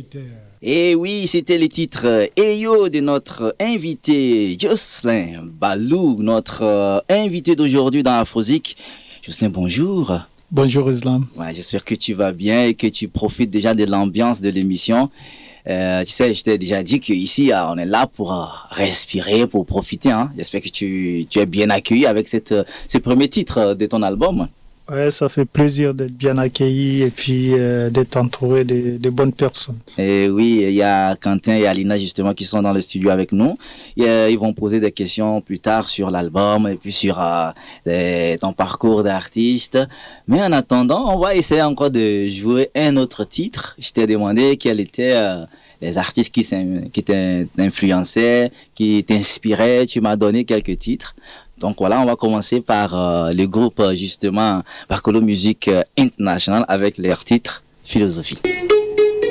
auditeurs. Et oui, c'était les titres Eyo de notre invité Jocelyn Balou, notre invité d'aujourd'hui dans Afrozik. Jocelyn, bonjour. Bonjour Islam. Ouais, j'espère que tu vas bien et que tu profites déjà de l'ambiance de l'émission. Tu sais, je t'ai déjà dit qu'ici, on est là pour respirer, pour profiter. Hein. J'espère que tu es bien accueilli avec ce premier titre de ton album. Ouais, ça fait plaisir d'être bien accueilli et puis d'être entouré de bonnes personnes. Et oui, il y a Quentin et Alina justement qui sont dans le studio avec nous. Ils vont poser des questions plus tard sur l'album et puis sur ton parcours d'artiste. Mais en attendant, on va essayer encore de jouer un autre titre. Je t'ai demandé quels étaient les artistes qui t'influençaient, qui t'inspiraient. Tu m'as donné quelques titres. Donc voilà, on va commencer par le groupe justement Barcolo Music International avec leur titre Philosophie.